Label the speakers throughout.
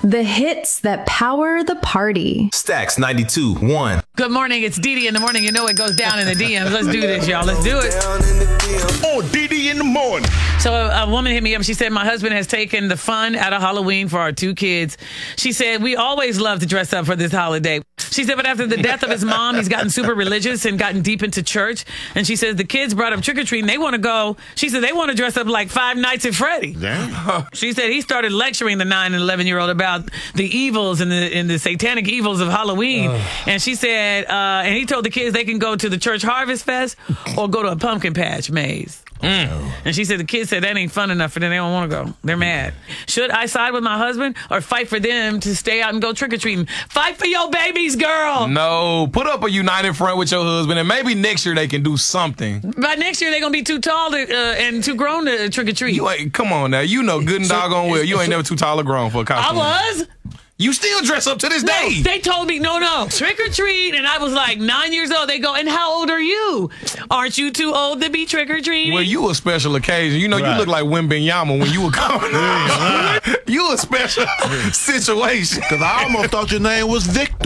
Speaker 1: The hits that power the party.
Speaker 2: Stacks 92.1.
Speaker 3: Good morning. It's Dee Dee in the morning. You know it goes down in the DMs. Let's do this, y'all. Let's do it.
Speaker 4: Oh, Dee Dee in the morning.
Speaker 3: So a woman hit me up. She said, my husband has taken the fun out of Halloween for our 2 kids. She said, we always love to dress up for this holiday. She said, but after the death of his mom, he's gotten super religious and gotten deep into church. And she says the kids brought up trick-or-treating. They want to go. She said they want to dress up like Five Nights at Freddy.
Speaker 4: Damn.
Speaker 3: She said he started lecturing the 9 and 11-year-old about the evils and the satanic evils of Halloween. And she said, and he told the kids they can go to the church Harvest Fest or go to a pumpkin patch maze. And she said the kids said that ain't fun enough for them. They don't want to go. They're mad. Should I side with my husband or fight for them to stay out and go trick-or-treating? Fight for your babies, girl.
Speaker 5: No, put up a united front with your husband, and maybe next year they can do something.
Speaker 3: By next year, they're going to be too tall and too grown to trick-or-treat.
Speaker 5: You ain't, come on now. You know good and doggone well. You ain't never too tall or grown for a costume.
Speaker 3: I was.
Speaker 5: You still dress up to this day.
Speaker 3: They told me, no, trick or treat. And I was like 9 years old. They go, and how old are you? Aren't you too old to be trick or treating?
Speaker 5: Well, you a special occasion. You know, you look like Wimbenyama when you were coming up. You a special situation.
Speaker 4: Because I almost thought your name was Victor.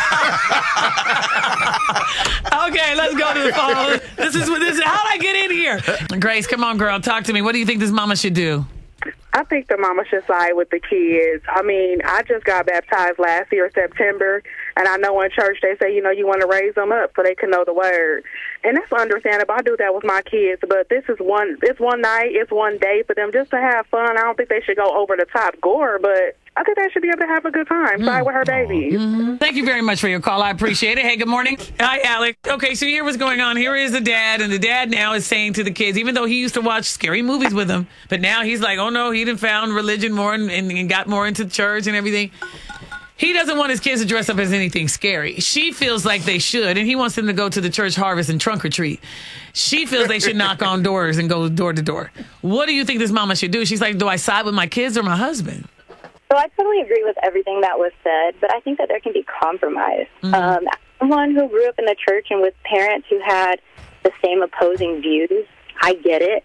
Speaker 3: Okay, let's go to the phone. This is how'd I get in here? Grace, come on, girl. Talk to me. What do you think this mama should do?
Speaker 6: I think the mama should side with the kids. I mean, I just got baptized last year, September, and I know in church they say, you want to raise them up so they can know the word. And that's understandable. I do that with my kids, but it's one night, it's one day for them just to have fun. I don't think they should go over the top gore, but I think they should be able to have a good time. Side with her babies.
Speaker 3: Thank you very much for your call. I appreciate it. Hey, good morning. Hi, Alex. Okay, so here what's going on. Here is the dad, and the dad now is saying to the kids, even though he used to watch scary movies with them, but now he's like, oh no, he done found religion more and got more into church and everything. He doesn't want his kids to dress up as anything scary. She feels like they should, and he wants them to go to the church Harvest and trunk or treat. She feels they should knock on doors and go door to door. What do you think this mama should do? She's like, do I side with my kids or my husband?
Speaker 7: So I totally agree with everything that was said, but I think that there can be compromise. Someone who grew up in the church and with parents who had the same opposing views, I get it.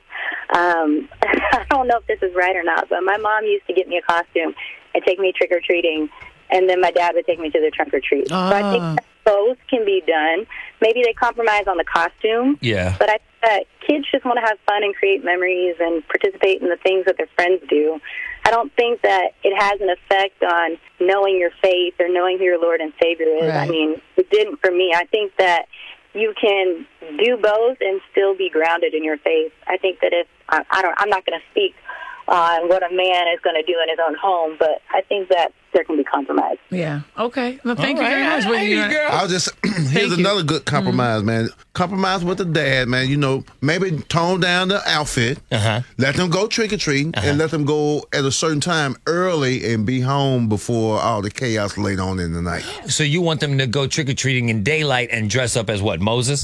Speaker 7: I don't know if this is right or not, but my mom used to get me a costume and take me trick-or-treating, and then my dad would take me to the trunk-or-treat. So I think that both can be done. Maybe they compromise on the costume, but I think that kids just want to have fun and create memories and participate in the things that their friends do. I don't think that it has an effect on knowing your faith or knowing who your Lord and Savior is. Right. I mean, it didn't for me. I think that you can do both and still be grounded in your faith. I think that if I'm not going to speak on what a man is going to do in his own home, but I think that there can be compromise.
Speaker 3: Yeah. Okay. Well, thank you very much.
Speaker 4: I'll just, here's another good compromise, man. Compromise with the dad, man. Maybe tone down the outfit. Let them go trick-or-treating and let them go at a certain time early and be home before all the chaos later on in the night.
Speaker 8: So you want them to go trick-or-treating in daylight and dress up as what, Moses?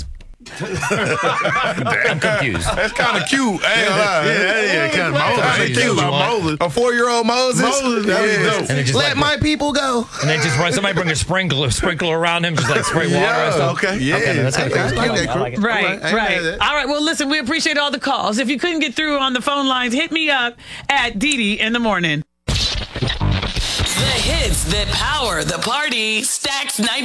Speaker 8: I'm confused.
Speaker 5: That's kind of cute. Yeah,
Speaker 4: kind of Moses.
Speaker 5: Cute about Moses. A 4-year-old Moses.
Speaker 4: And
Speaker 5: let my people go.
Speaker 8: And then just run. Somebody bring a sprinkler around him, just like spray water and stuff.
Speaker 4: Okay. Yeah.
Speaker 8: Okay, that's kind of
Speaker 3: Right, right. All right. Well, listen, we appreciate all the calls. If you couldn't get through on the phone lines, hit me up at Dee Dee in the morning.
Speaker 9: The hits that power the party. Stacks 90.